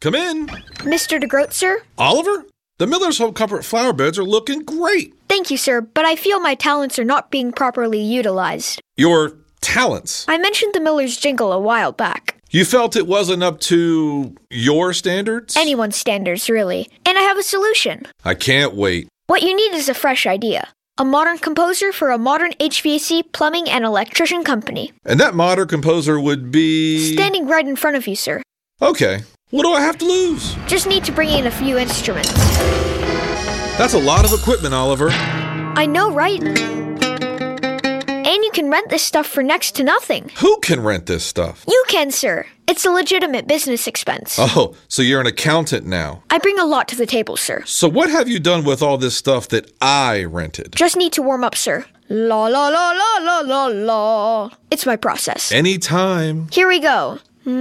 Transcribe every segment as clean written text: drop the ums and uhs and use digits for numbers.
Come in. Mr. DeGroat, sir? Oliver? The Miller's Home Comfort flower beds are looking great. Thank you, sir, but I feel my talents are not being properly utilized. Your talents? I mentioned the Miller's jingle a while back. You felt it wasn't up to your standards? Anyone's standards, really. And I have a solution. I can't wait. What you need is a fresh idea. A modern composer for a modern HVAC, plumbing, and electrician company. And that modern composer would be... Standing right in front of you, sir. Okay. What do I have to lose? Just need to bring in a few instruments. That's a lot of equipment, Oliver. I know, right? And you can rent this stuff for next to nothing. Who can rent this stuff? You can, sir. It's a legitimate business expense. Oh, so you're an accountant now. I bring a lot to the table, sir. So what have you done with all this stuff that I rented? Just need to warm up, sir. La la la la la la la. It's my process. Anytime. Here we go.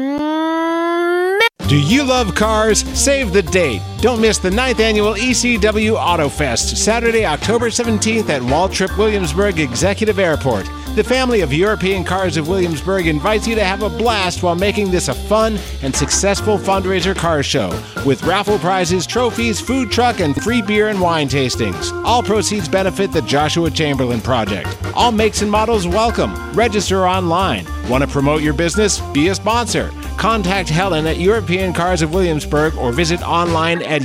Do you love cars? Save the date. Don't miss the 9th annual ECW Auto Fest, Saturday, October 17th at Waltrip Williamsburg Executive Airport. The family of European Cars of Williamsburg invites you to have a blast while making this a fun and successful fundraiser car show with raffle prizes, trophies, food truck, and free beer and wine tastings. All proceeds benefit the Joshua Chamberlain Project. All makes and models welcome. Register online. Want to promote your business? Be a sponsor. Contact Helen at European Cars of Williamsburg or visit online at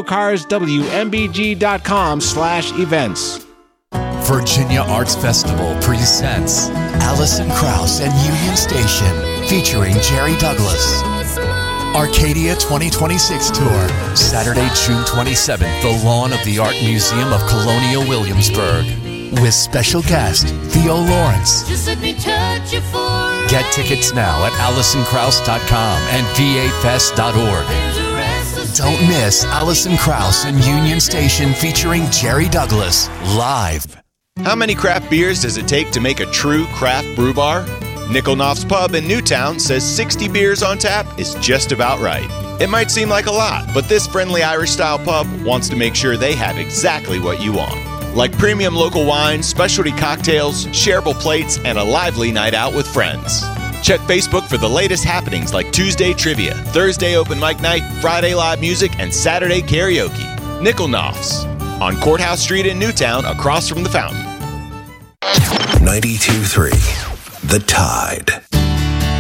eurocarswmbg.com/events. Virginia Arts Festival presents Alison Krauss and Union Station featuring Jerry Douglas. Arcadia 2026 Tour, Saturday, June 27th, the lawn of the Art Museum of Colonial Williamsburg. With special guest, Theo Lawrence. Get tickets now at AlisonKrauss.com and VAFest.org. Don't miss Alison Krauss and Union Station featuring Jerry Douglas live. How many craft beers does it take to make a true craft brew bar? Nickel Knopf's Pub in Newtown says 60 beers on tap is just about right. It might seem like a lot, but this friendly Irish-style pub wants to make sure they have exactly what you want. Like premium local wines, specialty cocktails, shareable plates, and a lively night out with friends. Check Facebook for the latest happenings like Tuesday Trivia, Thursday Open Mic Night, Friday Live Music, and Saturday Karaoke. Nickel Knopf's on Courthouse Street in Newtown across from the fountain. 92.3 The Tide.